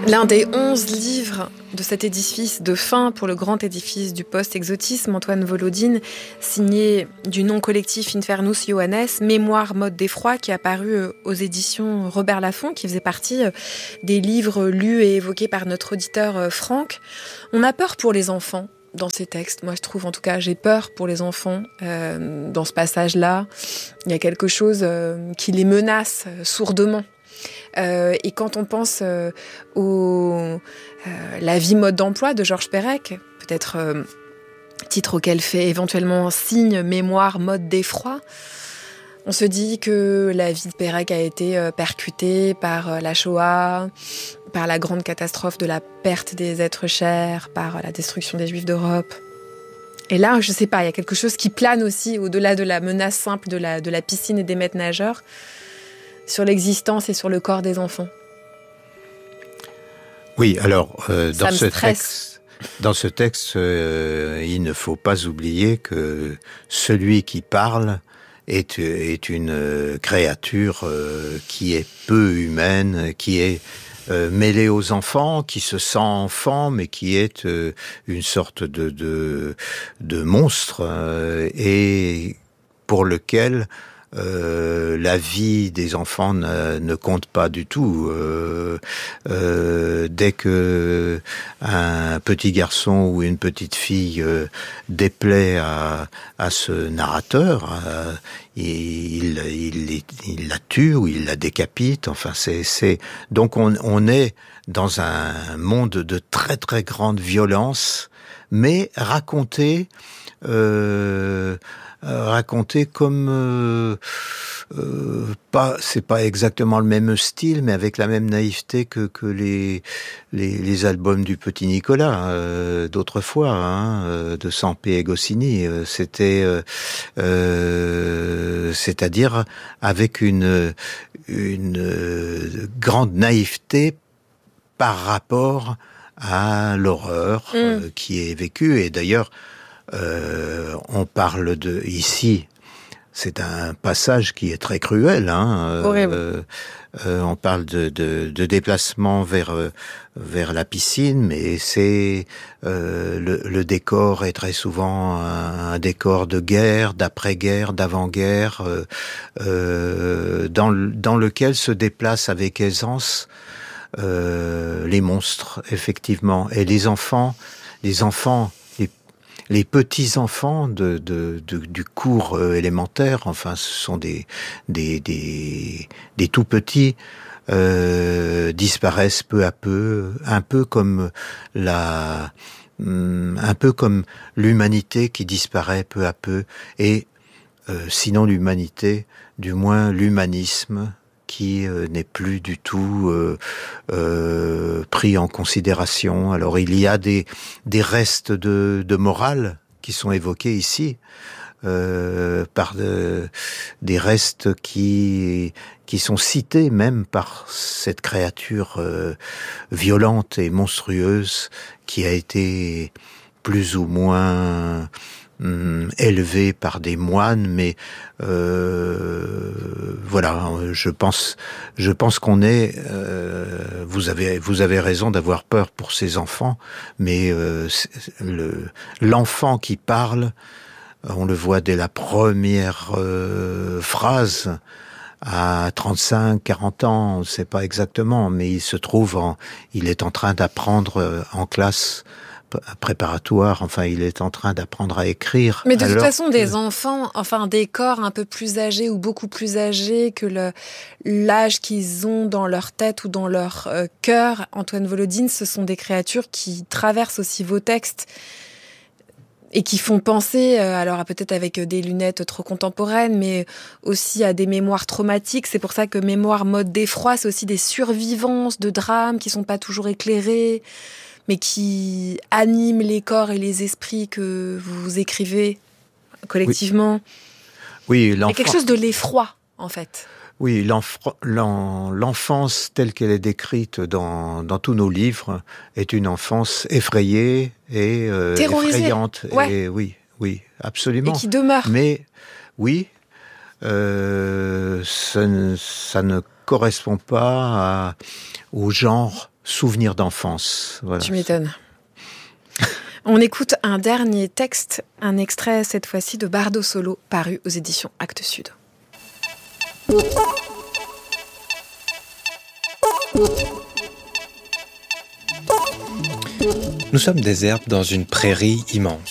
L'un des 11 livres de cet édifice de fin pour le grand édifice du post-exotisme, Antoine Volodine, signé du nom collectif Infernus Johannes, Mémoire mode d'effroi, qui est apparu aux éditions Robert Laffont, qui faisait partie des livres lus et évoqués par notre auditeur Franck. On a peur pour les enfants dans ces textes. Moi, je trouve, en tout cas, j'ai peur pour les enfants dans ce passage-là. Il y a quelque chose qui les menace sourdement. Et quand on pense la vie mode d'emploi de Georges Perec, peut-être titre auquel fait éventuellement signe Mémoire mode d'effroi, on se dit que la vie de Perec a été percutée par la Shoah, par la grande catastrophe de la perte des êtres chers, par la destruction des Juifs d'Europe. Et là, je sais pas, il y a quelque chose qui plane aussi au-delà de la menace simple de la piscine et des maîtres nageurs, sur l'existence et sur le corps des enfants. Oui, alors, dans ce texte, il ne faut pas oublier que celui qui parle est une créature qui est peu humaine, qui est mêlée aux enfants, qui se sent enfant, mais qui est une sorte de monstre, et pour lequel la vie des enfants ne compte pas du tout. Dès que un petit garçon ou une petite fille déplaît à ce narrateur, il la tue ou il la décapite. Enfin, c'est donc on est dans un monde de très très grande violence, mais raconté comme c'est pas exactement le même style, mais avec la même naïveté que les albums du Petit Nicolas d'autrefois, de Sampé et Goscinny. C'est-à-dire avec une grande naïveté par rapport à l'horreur qui est vécue. Et d'ailleurs, on parle ici, c'est un passage qui est très cruel. Horrible. On parle de déplacement vers la piscine, mais c'est le décor est très souvent un décor de guerre, d'après-guerre, d'avant-guerre, dans lequel se déplacent avec aisance les monstres, effectivement, et les enfants. Les petits-enfants du cours élémentaire, enfin, ce sont des tout petits, disparaissent peu à peu, un peu comme l'humanité qui disparaît peu à peu, et sinon l'humanité, du moins l'humanisme, qui n'est plus du tout pris en considération. Alors il y a des restes de morale qui sont évoqués ici, par des restes qui sont cités même par cette créature violente et monstrueuse qui a été plus ou moins élevé par des moines, mais voilà, je pense qu'on est. Vous avez raison d'avoir peur pour ces enfants, mais l'enfant qui parle, on le voit dès la première phrase. À 35, 40 ans, on ne sait pas exactement, mais il est en train d'apprendre en classe préparatoire, enfin, il est en train d'apprendre à écrire. Mais de toute façon, des enfants, enfin, des corps un peu plus âgés ou beaucoup plus âgés que l'âge qu'ils ont dans leur tête ou dans leur cœur, Antoine Volodine, ce sont des créatures qui traversent aussi vos textes et qui font penser, alors peut-être avec des lunettes trop contemporaines, mais aussi à des mémoires traumatiques. C'est pour ça que Mémoire mode d'effroi, c'est aussi des survivances de drames qui sont pas toujours éclairés, mais qui animent les corps et les esprits que vous écrivez collectivement. Oui, il y a quelque chose de l'effroi, en fait. Oui, l'enfance telle qu'elle est décrite dans tous nos livres est une enfance effrayée et effrayante. Ouais. Et oui, absolument. Et qui demeure. Mais oui, ça ne correspond pas au genre souvenir d'enfance. Voilà. Tu m'étonnes. On écoute un dernier texte, un extrait cette fois-ci de Bardo Solo, paru aux éditions Actes Sud. Nous sommes des herbes dans une prairie immense.